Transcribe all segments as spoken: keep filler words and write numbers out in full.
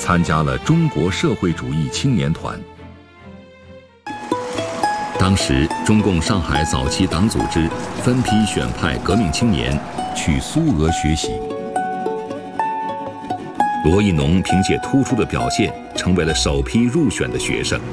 参加了中国社会主义青年团。 当时，中共上海早期党组织分批选派革命青年去苏俄学习。 罗亦农凭借突出的表现，成为了首批入选的学生。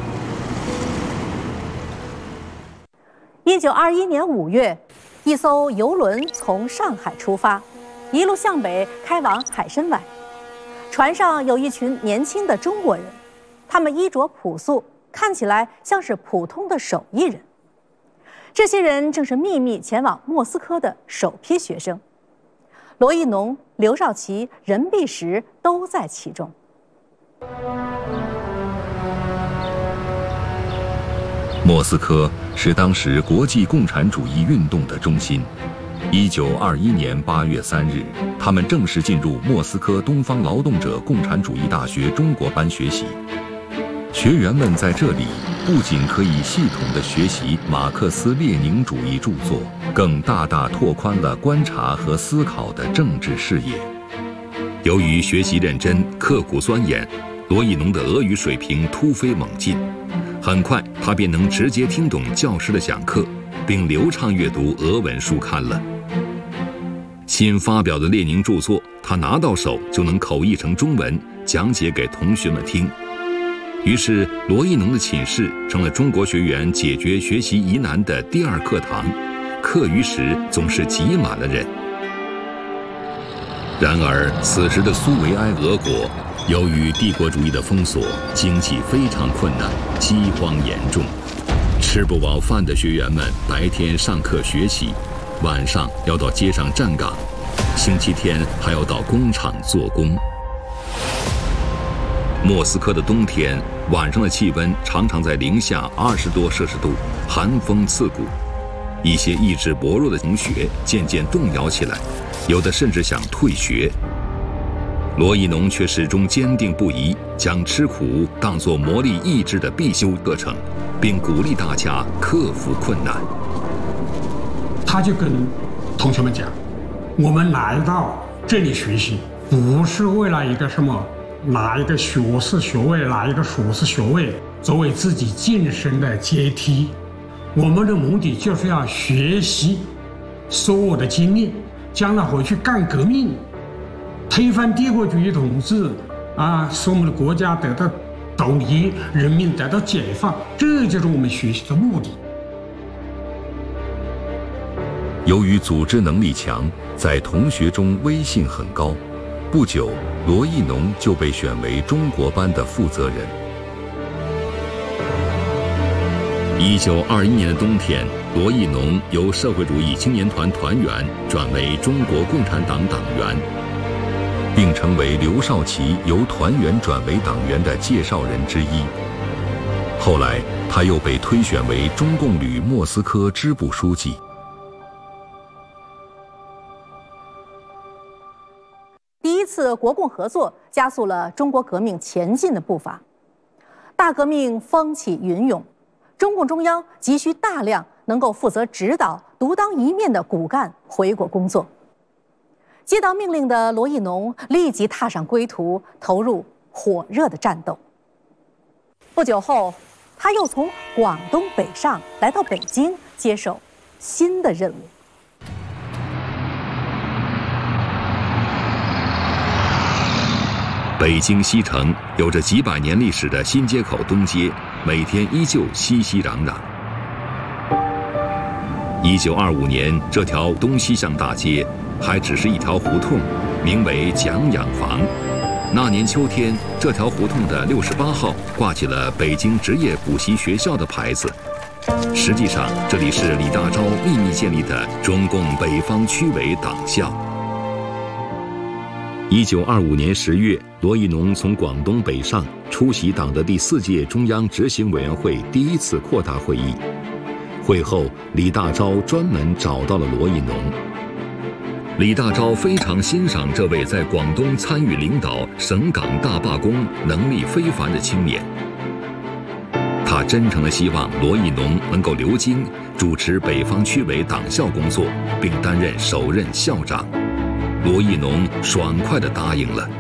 一九二一年五月，一艘游轮从上海出发，一路向北开往海参崴。船上有一群年轻的中国人，他们衣着朴素，看起来像是普通的手艺人。这些人正是秘密前往莫斯科的首批学生，罗亦农、刘少奇、任弼时都在其中。 莫斯科是当时国际共产主义运动的中心。一九二一年八月三日，他们正式进入莫斯科东方劳动者共产主义大学中国班学习。学员们在这里不仅可以系统地学习马克思列宁主义著作，更大大拓宽了观察和思考的政治视野。 由于学习认真、刻苦钻研，罗亦农的俄语水平突飞猛进。很快，他便能直接听懂教师的讲课，并流畅阅读俄文书刊了。新发表的列宁著作，他拿到手就能口译成中文，讲解给同学们听。于是，罗亦农的寝室成了中国学员解决学习疑难的第二课堂，课余时总是挤满了人。然而，此时的苏维埃俄国，由于帝国主义的封锁，经济非常困难，饥荒严重。吃不饱饭的学员们白天上课学习，晚上要到街上站岗，星期天还要到工厂做工。莫斯科的冬天，晚上的气温常常在零下二十多摄氏度，寒风刺骨。一些意志薄弱的同学渐渐动摇起来，有的甚至想退学。罗亦农却始终坚定不移，将吃苦当作磨砺意志的必修课程，并鼓励大家克服困难。 他就跟同学们讲，我们来到这里学习，不是为了一个什么拿一个学士学位，拿一个硕士学位作为自己晋升的阶梯，我们的目的就是要学习所有的经验，将来回去干革命，推翻帝国主义统治啊，使我们的国家得到统一，人民得到解放，这就是我们学习的目的。 由于组织能力强，在同学中威信很高，不久，罗亦农就被选为中国班的负责人。 一九二一年的冬天，罗亦农由社会主义青年团团员转为中国共产党党员， 并成为刘少奇由团员转为党员的介绍人之一。后来，他又被推选为中共旅莫斯科支部书记。 第一次国共合作加速了中国革命前进的步伐。大革命风起云涌，中共中央急需大量能够负责指导、独当一面的骨干回国工作。接到命令的罗亦农立即踏上归途，投入火热的战斗。不久后，他又从广东北上来到北京，接受新的任务。 北京西城有着几百年历史的新街口东街，每天依旧熙熙攘攘。一九二五年，这条东西向大街还只是一条胡同，名为蒋养坊。那年秋天，这条胡同的六十八号挂起了北京职业补习学校的牌子。实际上，这里是李大钊秘密建立的中共北方区委党校。一九二五年十月，罗亦农从广东北上，出席党的第四届中央执行委员会第一次扩大会议。会后，李大钊专门找到了罗亦农。李大钊非常欣赏这位在广东参与领导省港大罢工、能力非凡的青年。他真诚地希望罗亦农能够留京，主持北方区委党校工作，并担任首任校长。罗亦农爽快地答应了。